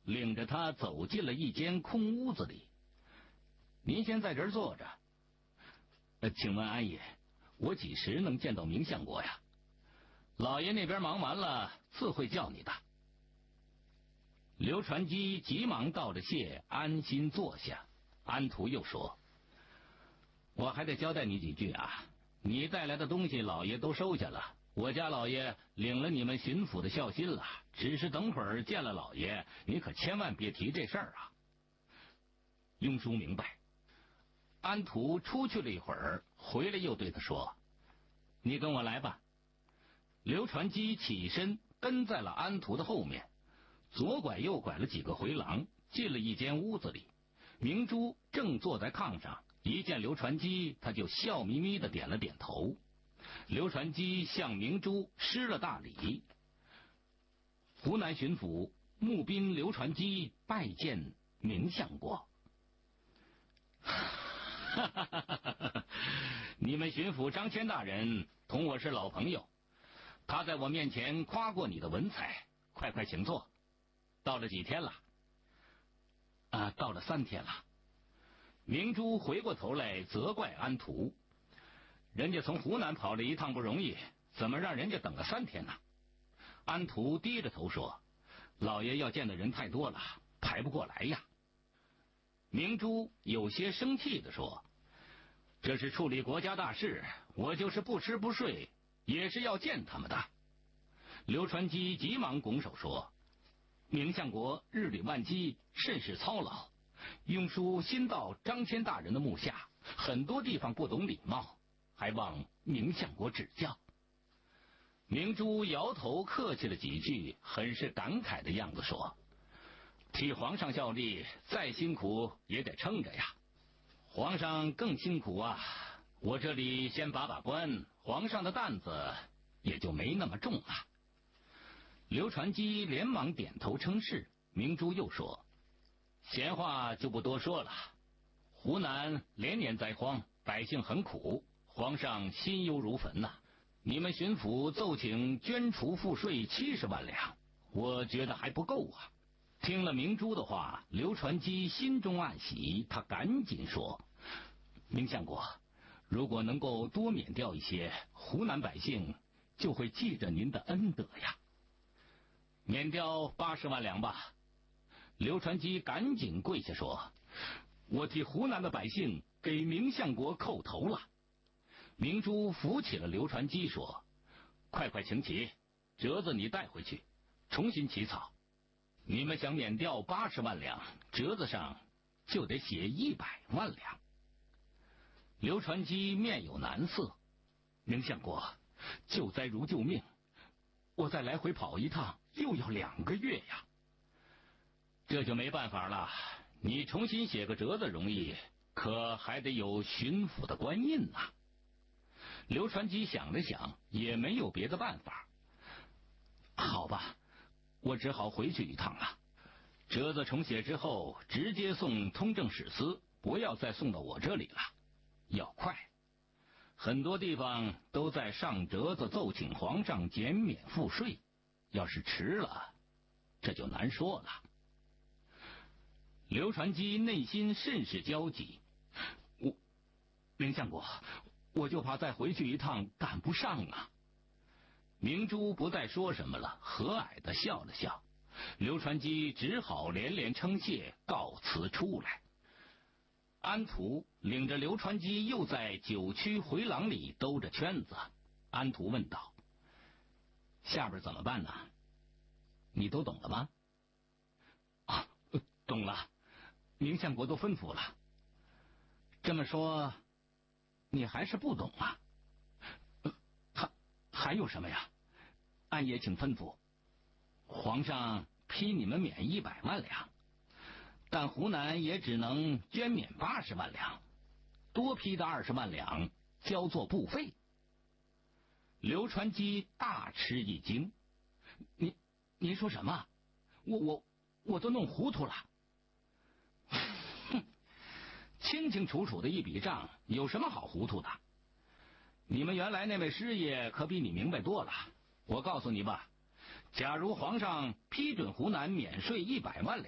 领着他走进了一间空屋子里。您先在这儿坐着。请问安爷，我几时能见到明相国呀？老爷那边忙完了，自会叫你的。刘传基急忙道着谢，安心坐下。安图又说：我还得交代你几句啊，你带来的东西老爷都收下了，我家老爷领了你们巡抚的孝心了，只是等会儿见了老爷，你可千万别提这事儿啊。庸叔明白。安图出去了一会儿，回来又对他说：你跟我来吧。刘传基起身跟在了安图的后面，左拐右拐了几个回廊，进了一间屋子里。明珠正坐在炕上，一见刘传基，他就笑眯眯的点了点头。刘传基向明珠施了大礼。湖南巡抚募兵刘传基拜见明相国。你们巡抚张骞大人同我是老朋友，他在我面前夸过你的文采，快快请坐。到了几天了？到了3天了。明珠回过头来责怪安图，人家从湖南跑了一趟不容易，怎么让人家等了3天呢？安图低着头说：老爷要见的人太多了，排不过来呀。明珠有些生气地说：这是处理国家大事，我就是不吃不睡也是要见他们的。刘传基急忙拱手说：明相国日理万机，甚是操劳，庸叔新到张骞大人的幕下，很多地方不懂礼貌，还望明相国指教。明珠摇头客气了几句，很是感慨的样子说：替皇上效力，再辛苦也得撑着呀。皇上更辛苦啊，我这里先把把关，皇上的担子也就没那么重了。刘传基连忙点头称是。明珠又说：闲话就不多说了，湖南连年灾荒，百姓很苦，皇上心忧如焚呐。你们巡抚奏请捐除赋税70万两，我觉得还不够啊。听了明珠的话，刘传基心中暗喜，他赶紧说：明相国，如果能够多免掉一些，湖南百姓就会记着您的恩德呀。免掉80万两吧。刘传基赶紧跪下说：我替湖南的百姓给明相国叩头了。明珠扶起了刘传基说：快快请起，折子你带回去重新起草，你们想免掉80万两，折子上就得写100万两。刘传基面有难色：明相国，救灾如救命，我再来回跑一趟又要2个月呀。这就没办法了，你重新写个折子容易，可还得有巡抚的官印呐。刘传基想了想，也没有别的办法。好吧，我只好回去一趟了。折子重写之后，直接送通政使司，不要再送到我这里了，要快。很多地方都在上折子奏请皇上减免赋税，要是迟了，这就难说了。刘传基内心甚是焦急，明相国，我就怕再回去一趟赶不上啊。明珠不再说什么了，和蔼的笑了笑。刘传基只好连连称谢，告辞出来。安图领着刘传基又在9区回廊里兜着圈子。安图问道：下边怎么办呢？你都懂了吗？懂了，明相国都吩咐了。这么说你还是不懂啊？还有什么呀？安爷请吩咐。皇上批你们免100万两，但湖南也只能捐免80万两，多批的20万两交作部费。刘传基大吃一惊：您说什么？我都弄糊涂了。哼，清清楚楚的一笔账，有什么好糊涂的？你们原来那位师爷可比你明白多了。我告诉你吧，假如皇上批准湖南免税100万两，